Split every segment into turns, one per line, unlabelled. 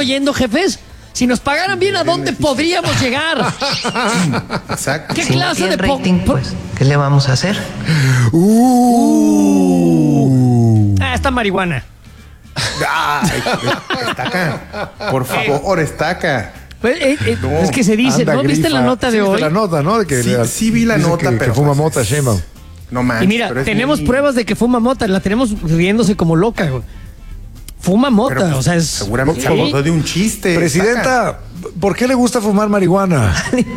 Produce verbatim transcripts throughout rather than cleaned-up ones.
oyendo, jefes? Si nos pagaran bien, ¿a dónde podríamos llegar?
Exacto.
¿Qué
Si
clase
no
de
tiene
po-
rating, pues, ¿qué le vamos a hacer?
Uh. Ah, está marihuana.
Ay, estaca. Por favor, estaca.
Pues, eh, eh,
No,
es que se dice,
Anda,
¿no? ¿Viste
grifa.
la nota de
Sí,
hoy?
la nota, ¿no? De que
Sí,
le-
sí vi la
dice
nota,
que,
pero
que fuma
pues,
mota,
es-
Sheinbaum.
No manches.
Y mira,
pero es
tenemos
muy-
pruebas de que fuma mota, la tenemos riéndose como loca, güey. Fuma mota,
pero, pues,
o sea, es...
seguramente
Sí.
se acordó de un chiste.
Presidenta, ¿por qué le gusta fumar marihuana?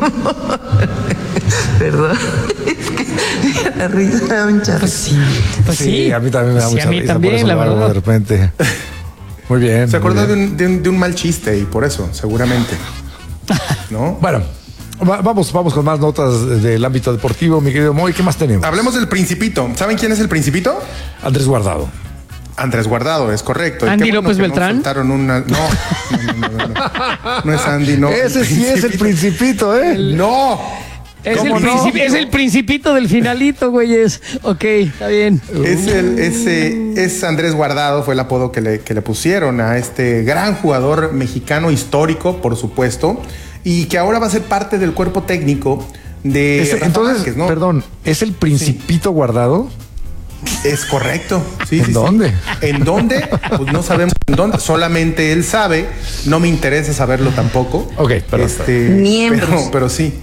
Perdón. Es que la risa da un charro.
Pues sí, pues sí.
a mí también me da
Sí,
mucha
a mí
risa,
también,
por eso
la
lo hago
verdad.
de repente. Muy bien.
Se
muy
acordó de
bien.
un, de, un, de un mal chiste y por eso, seguramente. ¿No?
Bueno, va- vamos, vamos con más notas del ámbito deportivo, mi querido Moy. ¿Qué más tenemos?
Hablemos del Principito. ¿Saben quién es el Principito?
Andrés Guardado.
Andrés Guardado, es correcto. Y
¿Andy
qué bueno
López
que no
Beltrán?
soltaron una- No, no, no, no, no, no. No es Andy, no.
Ese sí es el Principito, ¿eh?
No.
Es el,
¿Cómo no?
principi- es el principito del finalito, güeyes. Ok, está bien.
Es, el, ese, es Andrés Guardado, fue el apodo que le, que le pusieron a este gran jugador mexicano histórico, por supuesto, y que ahora va a ser parte del cuerpo técnico de
Ese-
Rafa
entonces,
Márquez, ¿no?
perdón, ¿es el Principito Guardado?
Es correcto. Sí,
¿En
sí, sí.
dónde?
¿En dónde? Pues no sabemos en dónde. Solamente él sabe. No me interesa saberlo tampoco.
Ok, perdón.
Este,
Miembros.
Pero, pero sí.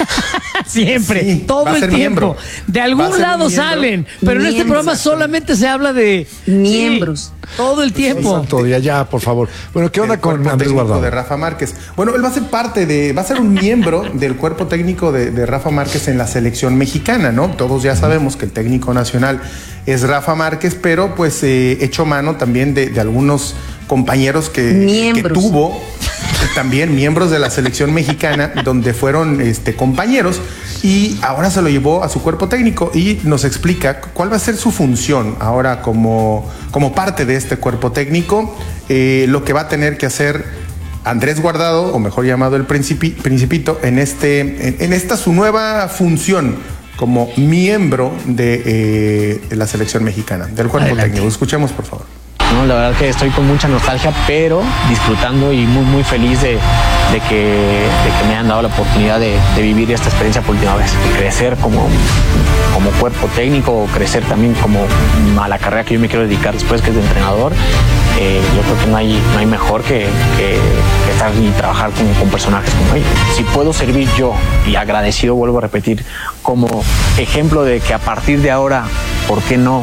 Siempre,
Sí,
todo
va a
el
ser
tiempo.
miembro.
De
Va a
algún
ser
lado
miembro.
salen, pero en este
Miembros.
programa solamente se habla de
Miembros.
Sí, todo el tiempo.
Santo día, ya, por favor. Bueno, ¿qué onda
Del
con
cuerpo
Andrés
técnico
Guardado?
de Rafa Márquez. Bueno, él va a ser parte de, va a ser un miembro del cuerpo técnico de, de Rafa Márquez en la selección mexicana, ¿no? Todos ya sabemos que el técnico nacional es Rafa Márquez, pero pues eh, echó mano también de, de algunos compañeros que, que
Miembros.
tuvo, también miembros de la selección mexicana, donde fueron este, compañeros, y ahora se lo llevó a su cuerpo técnico y nos explica cuál va a ser su función ahora como, como parte de este cuerpo técnico, eh, lo que va a tener que hacer Andrés Guardado, o mejor llamado el Principi- Principito, en, este, en, en esta su nueva función como miembro de, eh, de la selección mexicana, del cuerpo
Adelante.
técnico. Escuchemos, por favor.
No, la verdad que estoy con mucha nostalgia, pero disfrutando y muy muy feliz de, de, que, de que me han dado la oportunidad de, de vivir esta experiencia por última vez. Crecer como, como cuerpo técnico, o crecer también como a la carrera que yo me quiero dedicar después, que es de entrenador. Eh, yo creo que no hay, no hay mejor que, que, que estar y trabajar con, con personajes como ellos. Si puedo servir yo, y agradecido, vuelvo a repetir, como ejemplo de que a partir de ahora, ¿por qué no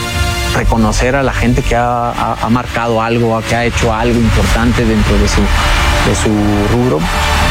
reconocer a la gente que ha, ha, ha marcado algo, que ha hecho algo importante dentro de su, de su rubro?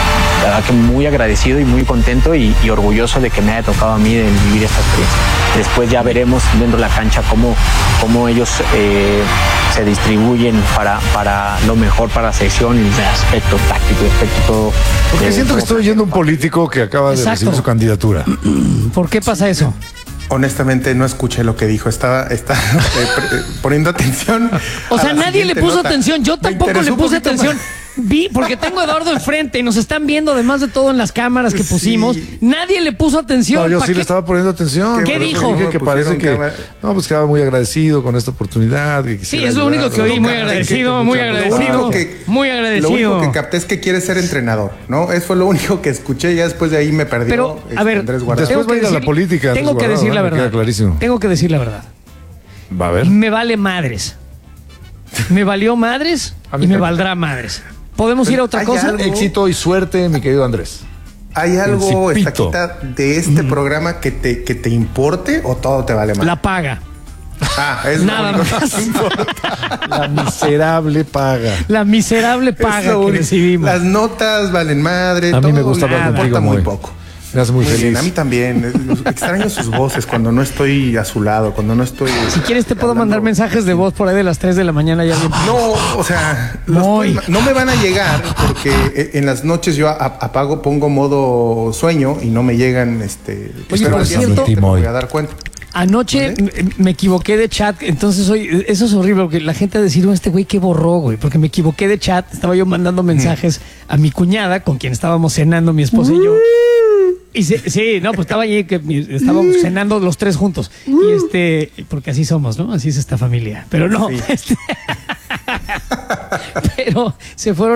La verdad que muy agradecido y muy contento y, y orgulloso de que me haya tocado a mí de vivir esta experiencia. Después ya veremos dentro de la cancha cómo, cómo ellos eh, se distribuyen para, para lo mejor para la selección, y el aspecto táctico, el aspecto todo.
Porque
eh,
siento que
todo.
estoy oyendo un político que acaba de
Exacto.
recibir su candidatura.
¿Por qué pasa eso?
Honestamente no escuché lo que dijo. Estaba, estaba eh, pre- eh, poniendo atención.
O
a
sea,
la
nadie le
siguiente
puso
nota.
atención. Yo
Me
tampoco
interesó
le
un
puse
poquito
atención.
más.
Vi, porque tengo a Eduardo enfrente y nos están viendo, además de todo en las cámaras que
Sí.
pusimos. Nadie le puso atención.
No, yo
¿Pa'
sí
qué?
le estaba poniendo atención.
¿Qué
Por eso
dijo?
dije que
Me
parece
pusieron
que
cámara.
no, pues quedaba muy agradecido con esta oportunidad. que
Sí,
quisiera
es lo único que
ayudar,
oí.
¿no?
Muy agradecido,
Que
muy
mucha-
agradecido.
Lo único que-
Muy
Lo
agradecido.
único que capté es que quiere ser entrenador, ¿no? Eso fue lo único que escuché. Ya después de ahí me perdió.
Pero,
este,
a ver,
Andrés Guardado.
Después
tengo
va a ir
que
a la
decir-
política, Andrés
Tengo que
Guardado,
decir la
¿no? Me queda
verdad.
clarísimo.
Tengo que decir la verdad.
Va a ver.
Me vale madres. Me valió madres
A mí
y me
también.
valdrá madres. ¿Podemos ir a otra
Hay
cosa?
algo-
Éxito y suerte, mi querido Andrés.
¿Hay algo,
Principito.
Estaquita, de este programa que te, que te importe o todo te vale mal?
La paga.
Ah, es lo
Nada
único que
más.
te importa.
La miserable paga.
La miserable
Es
paga
lo
que
único.
recibimos.
Las notas valen madre.
A mí me
todo
gusta hablar
me
contigo,
importa muy
muy.
poco.
Me hace muy,
Muy
feliz.
bien, a mí también. Extraño sus voces cuando no estoy a su lado, cuando no estoy.
Si quieres te puedo
hablando-
mandar mensajes de voz por ahí de las tres de la mañana ya bien.
No, o sea, los
Muy.
pueden- no me van a llegar porque eh, en las noches yo a- apago, pongo modo sueño y no me llegan, este.
Oye,
pero
por
al día
cierto-
siguiente me voy a dar cuenta.
Anoche me, me equivoqué de chat, entonces hoy eso es horrible porque la gente va a decir, "Oh, este güey que borró, güey", porque me equivoqué de chat, estaba yo mandando mensajes a mi cuñada con quien estábamos cenando mi esposa y yo. Y se- sí, no, pues estaba allí que mi- estábamos cenando los tres juntos. Y este, porque así somos, ¿no? Así es esta familia. Pero no,
Sí.
este, pero se fueron